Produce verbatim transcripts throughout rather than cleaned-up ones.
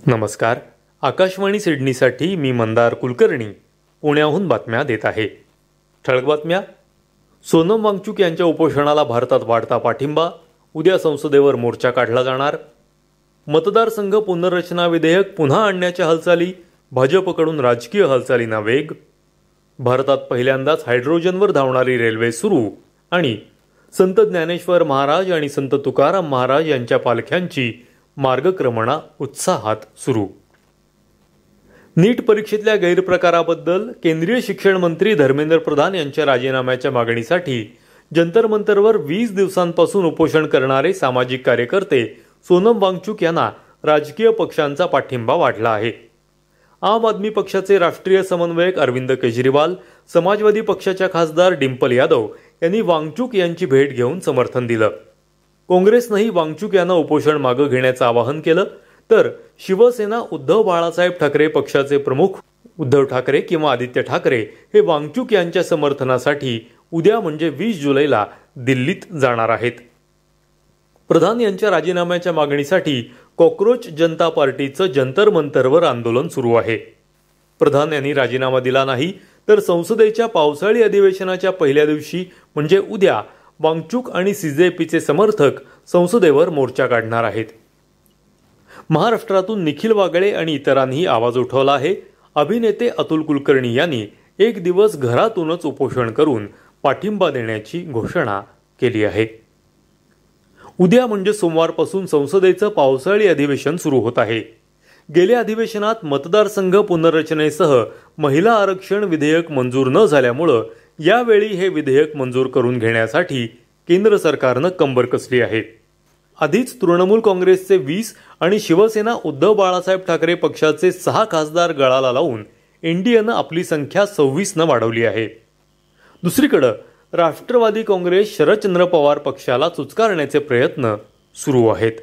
नमस्कार. आकाशवाणी सिडनीसाठी मी मंदार कुलकर्णी पुण्याहून बातम्या देत आहे. ठळक बातम्या. सोनम वांगचुक यांच्या उपोषणाला भारतात वाढता पाठिंबा. उद्या संसदेवर मोर्चा काढला जाणार. मतदारसंघ पुनर्रचना विधेयक पुन्हा आणण्याच्या हालचाली. भाजपकडून राजकीय हालचालींना वेग. भारतात पहिल्यांदाच हायड्रोजनवर धावणारी रेल्वे सुरू. आणि संत ज्ञानेश्वर महाराज आणि संत तुकाराम महाराज यांच्या पालख्यांची मार्गक्रमणा उत्साहात सुरू. नीट परीक्षेतल्या गैरप्रकाराबद्दल केंद्रीय शिक्षण मंत्री धर्मेंद्र प्रधान यांच्या राजीनाम्याच्या मागणीसाठी जंतर मंतरवर वीस दिवसांपासून उपोषण करणारे सामाजिक कार्यकर्ते सोनम वांगचुक यांना राजकीय पक्षांचा पाठिंबा वाढला आहे. आम आदमी पक्षाचे राष्ट्रीय समन्वयक अरविंद केजरीवाल, समाजवादी पक्षाच्या खासदार डिंपल यादव यांनी वांगचुक यांची भेट घेऊन समर्थन दिलं. काँग्रेसनंही वांगचुक यांना उपोषण मागे घेण्याचं आवाहन केलं. तर शिवसेना उद्धव बाळासाहेब ठाकरे पक्षाचे प्रमुख उद्धव ठाकरे किंवा आदित्य ठाकरे हे वांगचुक यांच्या समर्थनासाठी उद्या म्हणजे वीस जुलैला दिल्लीत जाणार आहेत. प्रधान यांच्या राजीनाम्याच्या मागणीसाठी कॉक्रोच जनता पार्टीचं जंतर मंतरवर आंदोलन सुरू आहे. प्रधान यांनी राजीनामा दिला नाही तर संसदेच्या पावसाळी अधिवेशनाच्या पहिल्या दिवशी म्हणजे उद्या वांगचुक आणि सीजेपीचे समर्थक संसदेवर मोर्चा काढणार आहेत. महाराष्ट्रातून निखिल वागळे आणि इतरांनी आवाज उठवला आहे. अभिनेते अतुल कुलकर्णी यांनी एक दिवस घरातूनच उपोषण करून पाठिंबा देण्याची घोषणा केली आहे. उद्या म्हणजे सोमवारपासून संसदेचं पावसाळी अधिवेशन सुरू होत आहे. गेल्या अधिवेशनात मतदारसंघ पुनर्रचनेसह महिला आरक्षण विधेयक मंजूर न झाल्यामुळं यावेळी हे विधेयक मंजूर करून घेण्यासाठी केंद्र सरकारनं कंबर कसली आहे. आधीच तृणमूल काँग्रेसचे वीस आणि शिवसेना उद्धव बाळासाहेब ठाकरे पक्षाचे सहा खासदार गळाला लावून एनडीएनं आपली संख्या सव्वीसनं वाढवली आहे. दुसरीकडे राष्ट्रवादी काँग्रेस शरदचंद्र पवार पक्षाला चुचकारण्याचे प्रयत्न सुरू आहेत.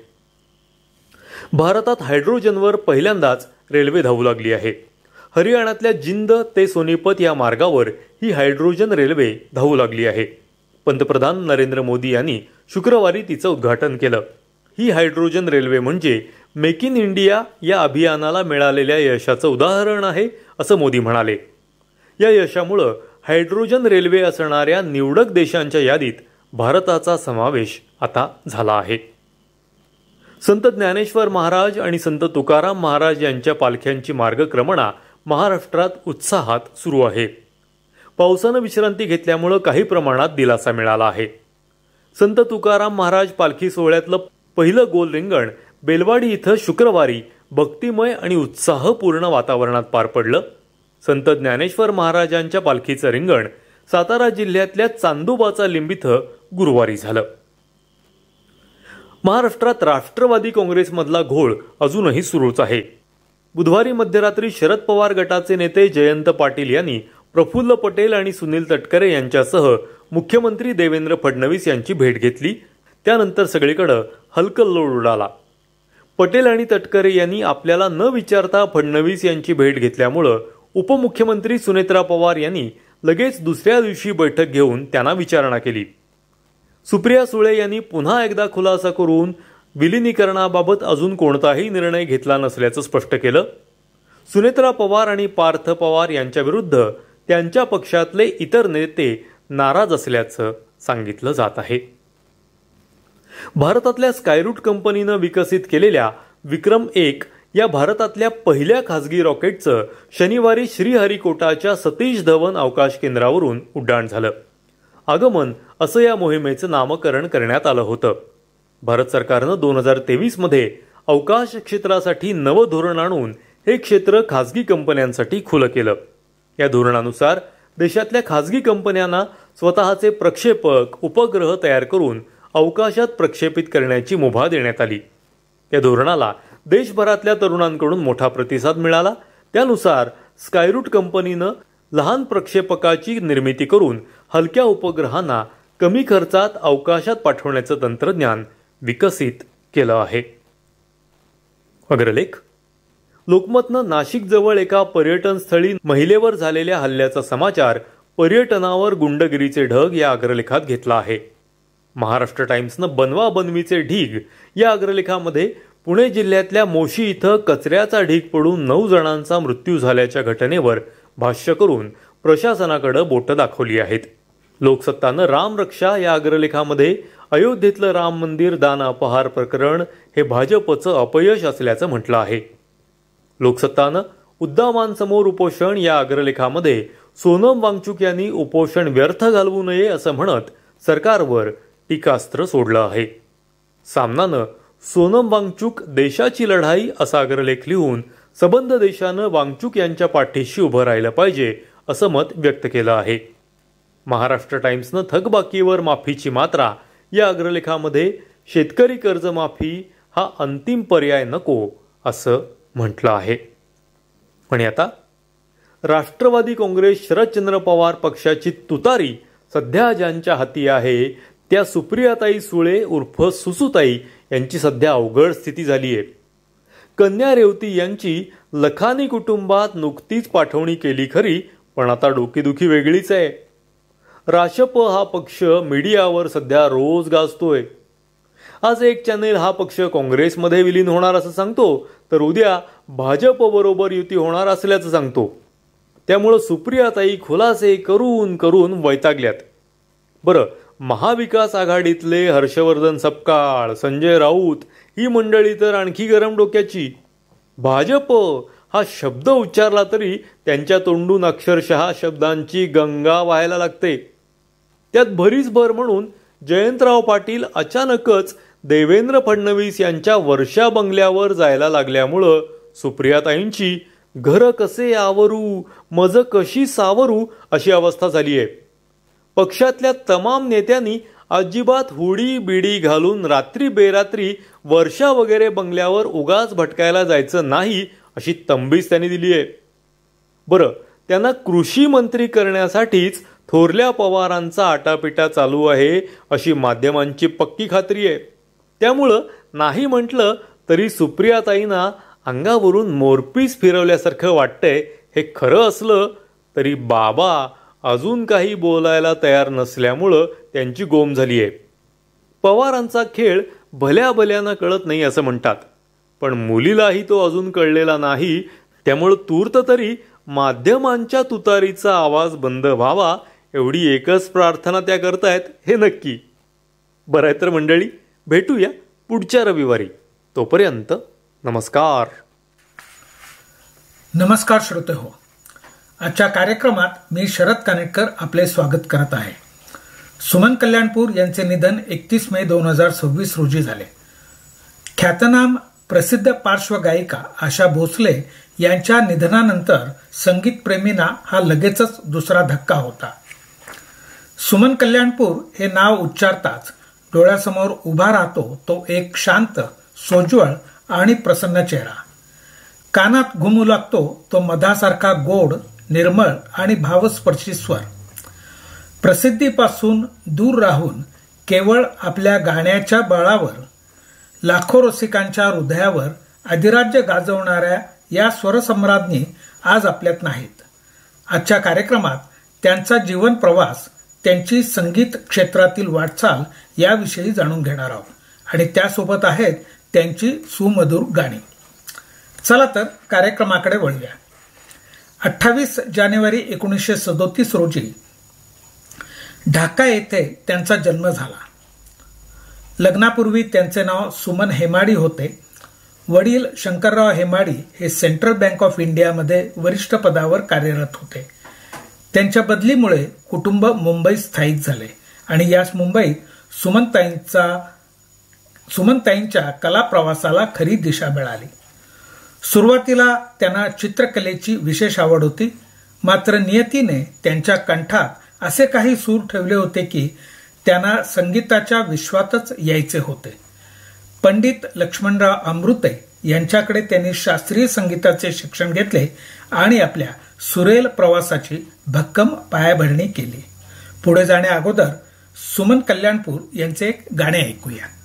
भारतात हायड्रोजनवर पहिल्यांदाच रेल्वे धावू लागली आहे. हरियाणातल्या जिंद ते सोनीपत या मार्गावर ही हायड्रोजन रेल्वे धावू लागली आहे. पंतप्रधान नरेंद्र मोदी यांनी शुक्रवारी तिचं उद्घाटन केलं. ही हायड्रोजन रेल्वे म्हणजे मेक इन इंडिया या अभियानाला मिळालेल्या यशाचं उदाहरण आहे असं मोदी म्हणाले. या यशामुळं हायड्रोजन रेल्वे असणाऱ्या निवडक देशांच्या यादीत भारताचा समावेश आता झाला आहे. संत ज्ञानेश्वर महाराज आणि संत तुकाराम महाराज यांच्या पालख्यांची मार्गक्रमणा महाराष्ट्रात उत्साहात सुरू आहे. पावसानं विश्रांती घेतल्यामुळं काही प्रमाणात दिलासा मिळाला आहे. संत तुकाराम महाराज पालखी सोहळ्यातलं पहिलं गोल रिंगण बेलवाडी इथं शुक्रवारी भक्तिमय आणि उत्साहपूर्ण वातावरणात पार पडलं. संत ज्ञानेश्वर महाराजांच्या पालखीचं रिंगण सातारा जिल्ह्यातल्या चांदोबाचा लिंब इथं गुरुवारी झालं. महाराष्ट्रात राष्ट्रवादी काँग्रेसमधला घोळ अजूनही सुरूच आहे. बुधवारी मध्यरात्री शरद पवार गटाचे नेते जयंत पाटील यांनी प्रफुल्ल पटेल आणि सुनील तटकरे यांच्यासह मुख्यमंत्री देवेंद्र फडणवीस यांची भेट घेतली. त्यानंतर सगळीकडे हलकल्लोळ उडाला. पटेल आणि तटकरे यांनी आपल्याला न विचारता फडणवीस यांची भेट घेतल्यामुळं उपमुख्यमंत्री सुनेत्रा पवार यांनी लगेच दुसऱ्या दिवशी बैठक घेऊन त्यांना विचारणा केली. सुप्रिया सुळे यांनी पुन्हा एकदा खुलासा करून विलिनीकरणाबाबत अजून कोणताही निर्णय घेतला नसल्याचं स्पष्ट केलं. सुनेत्रा पवार आणि पार्थ पवार यांच्या विरुद्ध त्यांच्या पक्षातले इतर नेते नाराज असल्याचं सांगितलं जात आहे. भारतातल्या स्कायरूट कंपनीनं विकसित केलेल्या विक्रम एक या भारतातल्या पहिल्या खासगी रॉकेटचं शनिवारी श्रीहरिकोटाच्या सतीश धवन अवकाश केंद्रावरून उड्डाण झालं. आगमन असं या मोहिमेचं नामकरण करण्यात आलं होतं. भारत सरकारनं दोन हजार तेवीस मध्ये अवकाश क्षेत्रासाठी नवं धोरण आणून हे क्षेत्र खासगी कंपन्यांसाठी खुलं केलं. या धोरणानुसार देशातल्या खासगी कंपन्यांना स्वतःचे प्रक्षेपक उपग्रह तयार करून अवकाशात प्रक्षेपित करण्याची मुभा देण्यात आली. या धोरणाला देशभरातल्या तरुणांकडून मोठा प्रतिसाद मिळाला. त्यानुसार स्कायरूट कंपनीनं लहान प्रक्षेपकाची निर्मिती करून हलक्या उपग्रहांना कमी खर्चात अवकाशात पाठवण्याचं तंत्रज्ञान विकसित केलं आहे. अग्रलेख. लोकमतनं नाशिकजवळ एका पर्यटन स्थळी महिलेवर झालेल्या हल्ल्याचा समाचार पर्यटनावर गुंडगिरीचे ढग या अग्रलेखात घेतला आहे. महाराष्ट्र टाइम्सनं बनवा बनवीचे ढीग या अग्रलेखामध्ये पुणे जिल्ह्यातल्या मोशी इथं कचऱ्याचा ढीग पडून नऊ जणांचा मृत्यू झाल्याच्या घटनेवर भाष्य करून प्रशासनाकडे बोटं दाखवली आहेत. लोकसत्तानं रामरक्षा या अग्रलेखामध्ये अयोध्येतलं राम मंदिर दान अपहार प्रकरण हे भाजपचं अपयश असल्याचं म्हटलं आहे. लोकसत्तानं उद्दामांसमोर उपोषण या अग्रलेखामध्ये सोनम वांगचुक यांनी उपोषण व्यर्थ घालवू नये असं म्हणत सरकारवर टीकास्त्र सोडलं आहे. सामनानं सोनम वांगचुक देशाची लढाई असा अग्रलेख लिहून सबंध देशानं वांगचुक यांच्या पाठीशी उभं राहिलं पाहिजे असं मत व्यक्त केलं आहे. महाराष्ट्र टाइम्सनं थकबाकीवर माफीची मात्रा या अग्रलेखामध्ये शेतकरी कर्जमाफी हा अंतिम पर्याय नको असं म्हटलं आहे. आणि आता राष्ट्रवादी काँग्रेस शरदचंद्र पवार पक्षाची तुतारी सध्या ज्यांच्या हाती आहे त्या सुप्रियाताई सुळे उर्फ सुसूताई यांची सध्या अवघड स्थिती झाली आहे. कन्या रेवती यांची लखानी कुटुंबात नुकतीच पाठवणी केली खरी, पण आता डोकेदुखी वेगळीच आहे. राशप हा पक्ष मीडियावर सध्या रोज गाजतोय. आज एक चॅनेल हा पक्ष काँग्रेसमध्ये विलीन होणार असं सांगतो, तर उद्या भाजप बरोबर युती होणार असल्याचं सांगतो. त्यामुळं सुप्रियाताई खुलासे करून करून वैतागल्यात. बरं, महाविकास आघाडीतले हर्षवर्धन सपकाळ, संजय राऊत ही मंडळी तर आणखी गरम डोक्याची. भाजप हा शब्द उच्चारला तरी त्यांच्या तोंडून अक्षरशः शब्दांची गंगा वाहायला लागते. त्यात भरीस भर म्हणून जयंतराव पाटील अचानकच देवेंद्र फडणवीस यांच्या वर्षा बंगल्यावर जायला लागल्यामुळं सुप्रियाताईंची घर कसे आवरू मज कशी सावरू अशी अवस्था झाली आहे. पक्षातल्या तमाम नेत्यांनी अजिबात हुडी बिडी घालून रात्री बेरात्री वर्षा वगैरे बंगल्यावर उगाच भटकायला जायचं नाही अशी तंबीच त्यांनी दिली आहे. बरं, त्यांना कृषी मंत्री करण्यासाठीच थोरल्या पवारांचा आटापिटा चालू आहे अशी माध्यमांची पक्की खात्री आहे. त्यामुळं नाही म्हटलं तरी सुप्रियाताईंना अंगावरून मोरपीस फिरवल्यासारखं वाटतंय. हे खरं असलं तरी बाबा अजून काही बोलायला तयार नसल्यामुळं त्यांची गोम झाली आहे. पवारांचा खेळ भल्या भल्यानं कळत नाही असं म्हणतात, पण मुलीलाही तो अजून कळलेला नाही. त्यामुळं तूर्त तरी माध्यमांच्या तुतारीचा आवाज बंद व्हावा एवढी एकच प्रार्थना त्या करतायत हे नक्की. बरं आहे तर मंडळी, भेटूया पुढच्या रविवारी. तोपर्यंत नमस्कार. नमस्कार श्रोते हो, आजच्या कार्यक्रमात मी शरद कानेटकर आपले स्वागत करत आहे. सुमन कल्याणपूर यांचे निधन एकतीस मे दोन हजार सव्वीस रोजी झाले. ख्यातनाम प्रसिद्ध पार्श्वगायिका आशा भोसले यांच्या निधनानंतर संगीतप्रेमींना हा लगेचच दुसरा धक्का होता. सुमन कल्याणपूर हे नाव उच्चारताच डोळ्यासमोर उभा राहतो तो एक शांत, सोज्वळ आणि प्रसन्न चेहरा. कानात घुमू लागतो तो मधासारखा गोड, निर्मळ आणि भावस्पर्शी स्वर. प्रसिद्धीपासून दूर राहून केवळ आपल्या गाण्याच्या बळावर लाखो रसिकांच्या हृदयावर अधिराज्य गाजवणाऱ्या या स्वरसम्राज्ञी आज आपल्यात नाहीत. आजच्या कार्यक्रमात त्यांचा जीवन प्रवास, त्यांची संगीत क्षेत्रातील वाटचाल याविषयी जाणून घेणार आहोत आणि त्यासोबत आहेत त्यांची सुमधुर गाणी. चला तर कार्यक्रमाकडे वळूया. अठ्ठावीस जानेवारी एकोणीसशे सदोतीस रोजी ढाका येथे त्यांचा जन्म झाला. लग्नापूर्वी त्यांचे नाव सुमन हेमाडी होते. वडील शंकरराव हेमाडी हे सेंट्रल बँक ऑफ इंडियामध्ये वरिष्ठ पदावर कार्यरत होते. त्यांच्या बदलीमुळे कुटुंब मुंबईत स्थायिक झाले आणि याच मुंबईत सुमनताईंचा सुमनताईंच्या कला प्रवासाला खरी दिशा मिळाली. सुरुवातीला त्यांना चित्रकलेची विशेष आवड होती, मात्र नियतीने त्यांच्या कंठात असे काही सूर ठेवले होते की त्यांना संगीताच्या विश्वातच यायचे होते. पंडित लक्ष्मणराव अमृते यांच्याकडे त्यांनी शास्त्रीय संगीताचे शिक्षण घेतले आणि आपल्या सुरेल प्रवासाची भक्कम पायाभरणी केली. पुढे जाण्या अगोदर सुमन कल्याणपूर यांचे एक गाणे ऐकूया.